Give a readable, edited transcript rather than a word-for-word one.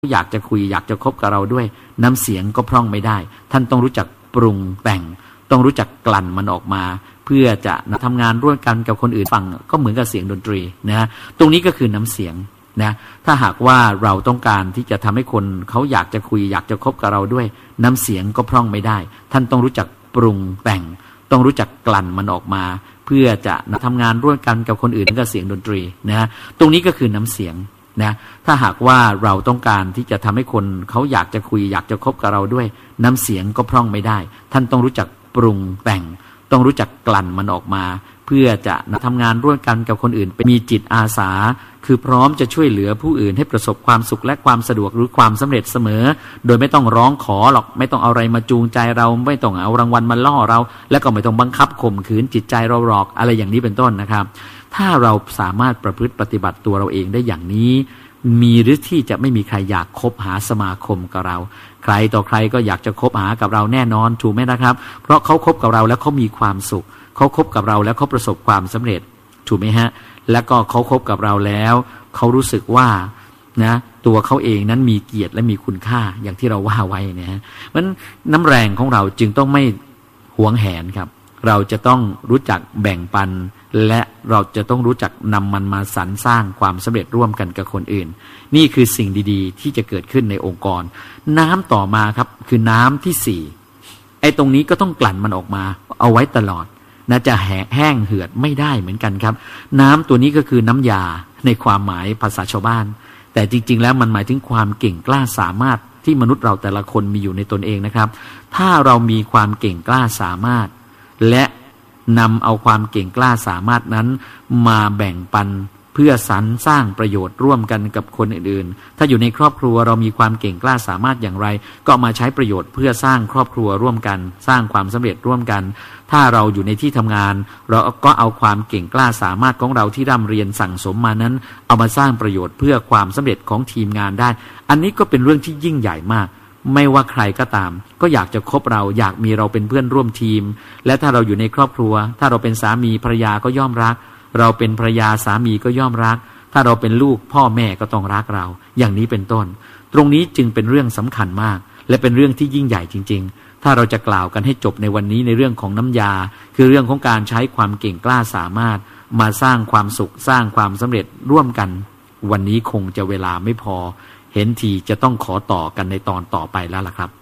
อยากจะคุยอยากจะคบกับเราด้วยน้ำเสียงก็พร่องไม่ได้ท่านต้องรู้จักปรุงแต่งต้องรู้จักกลั่นมันออกมาเพื่อจะทำงานร่วมกันกับคนอื่นฟังก็เหมือนกับเสียงดนตรีนะตรงนี้ก็คือน้ำเสียงนะถ้าหากว่าเราต้องการที่จะทำให้คนเขาอยากจะคุยอยากจะคบกับเราด้วยน้ำเสียงก็พร่องไม่ได้ท่านต้องรู้จักปรุงแต่งต้องรู้จักกลั่นมันออกมาเพื่อจะทำงานร่วมกันกับคนอื่นก็เสียงดนตรีนะตรงนี้ก็คือน้ำเสียงนะถ้าหากว่าเราต้องการที่จะทำให้คนเขาอยากจะคุยอยากจะคบกับเราด้วยน้ำเสียงก็พร่องไม่ได้ท่านต้องรู้จักปรุงแต่งต้องรู้จักกลั่นมันออกมาเพื่อจะทำงานร่วมกันกับคนอื่นมีจิตอาสาคือพร้อมจะช่วยเหลือผู้อื่นให้ประสบความสุขและความสะดวกหรือความสำเร็จเสมอโดยไม่ต้องร้องขอหรอกไม่ต้องเอาอะไรมาจูงใจเราไม่ต้องเอารางวัลมาล่อเราแล้วก็ไม่ต้องบังคับข่มขืนจิตใจเราหรอกอะไรอย่างนี้เป็นต้นนะครับถ้าเราสามารถประพฤติปฏิบัติตัวเราเองได้อย่างนี้มีหรือที่จะไม่มีใครอยากคบหาสมาคมกับเราใครต่อใครก็อยากจะคบหากับเราแน่นอนถูกไหมนะครับเพราะเขาคบกับเราแล้วเขามีความสุขเขาคบกับเราแล้วเขาประสบความสำเร็จถูกไหมฮะแล้วก็เขาคบกับเราแล้วเขารู้สึกว่านะตัวเขาเองนั้นมีเกียรติและมีคุณค่าอย่างที่เราว่าไว้นะฮะมันน้ำแรงของเราจึงต้องไม่หวงแหนครับเราจะต้องรู้จักแบ่งปันและเราจะต้องรู้จักนำมันมาสรรสร้างความสำเร็จร่วมกันกับคนอื่นนี่คือสิ่งดีๆที่จะเกิดขึ้นในองค์กรน้ำต่อมาครับคือน้ำที่สี่ไอ้ตรงนี้ก็ต้องกลั่นมันออกมาเอาไว้ตลอดนะจะแห้งเหือดไม่ได้เหมือนกันครับน้ำตัวนี้ก็คือน้ำยาในความหมายภาษาชาวบ้านแต่จริงๆแล้วมันหมายถึงความเก่งกล้าสามารถที่มนุษย์เราแต่ละคนมีอยู่ในตนเองนะครับถ้าเรามีความเก่งกล้าสามารถและนำเอาความเก่งกล้าสามารถนั้นมาแบ่งปันเพื่อสรรสร้างประโยชน์ร่วมกันกับคนอื่นๆถ้าอยู่ในครอบครัวเรามีความเก่งกล้าสามารถอย่างไรก็มาใช้ประโยชน์เพื่อสร้างครอบครัวร่วมกันสร้างความสำเร็จร่วมกันถ้าเราอยู่ในที่ทำงานเราก็เอาความเก่งกล้าสามารถของเราที่ร่ำเรียนสั่งสมมานั้นเอามาสร้างประโยชน์เพื่อความสำเร็จของทีมงานได้อันนี้ก็เป็นเรื่องที่ยิ่งใหญ่มากไม่ว่าใครก็ตามก็อยากจะคบเราอยากมีเราเป็นเพื่อนร่วมทีมและถ้าเราอยู่ในครอบครัวถ้าเราเป็นสามีภรรยาก็ย่อมรักเราเป็นภรรยาสามีก็ย่อมรักถ้าเราเป็นลูกพ่อแม่ก็ต้องรักเราอย่างนี้เป็นต้นตรงนี้จึงเป็นเรื่องสำคัญมากและเป็นเรื่องที่ยิ่งใหญ่จริงๆถ้าเราจะกล่าวกันให้จบในวันนี้ในเรื่องของน้ำยาคือเรื่องของการใช้ความเก่งกล้าสามารถมาสร้างความสุขสร้างความสำเร็จร่วมกันวันนี้คงจะเวลาไม่พอเห็นทีจะต้องขอต่อกันในตอนต่อไปแล้วล่ะครับ